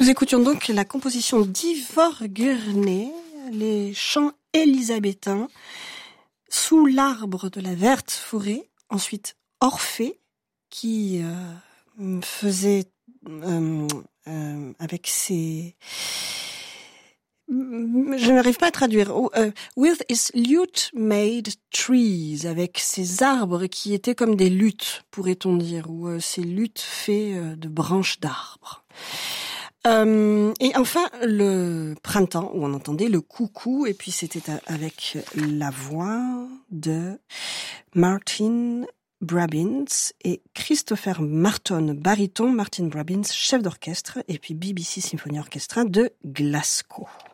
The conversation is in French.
Nous écoutions donc la composition d'Ivor Gurney, les chants élisabéthains, Sous l'arbre de la verte forêt, ensuite Orphée, qui faisait avec ses... Je n'arrive pas à traduire. With his lute-made trees, avec ses arbres qui étaient comme des luttes, pourrait-on dire, ou ces luttes faits de branches d'arbres. Et enfin, le printemps, où on entendait le coucou, et puis c'était avec la voix de Martin Brabbins et Christopher Marton, baryton, Martin Brabbins, chef d'orchestre, et puis BBC Symphony Orchestra de Glasgow.